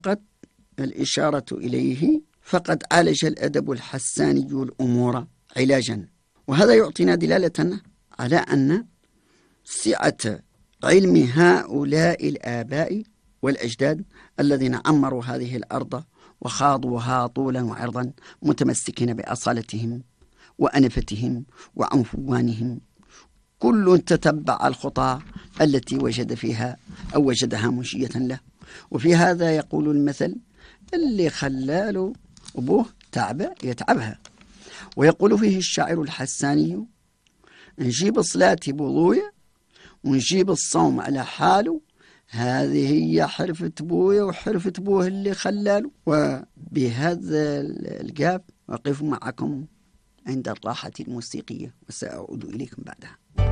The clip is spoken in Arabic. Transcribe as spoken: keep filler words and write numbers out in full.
قد الإشارة إليه فقد عالج الأدب الحساني الأمور علاجا. وهذا يعطينا دلالة على أن سعة علم هؤلاء الآباء والأجداد الذين عمروا هذه الأرض وخاضوها طولا وعرضا متمسكين بأصالتهم وأنفتهم وعنفوانهم، كل تتبع الخطى التي وجد فيها أو وجدها منشية له. وفي هذا يقول المثل: اللي خلاله أبوه تعب يتعبها. ويقول فيه الشاعر الحساني: نجيب صلاة بوضوية ونجيب الصوم على حاله، هذه هي حرفة بويا وحرفة بوه اللي خلاله. وبهذا القاب أقف معكم عند الراحة الموسيقية وسأعود إليكم بعدها.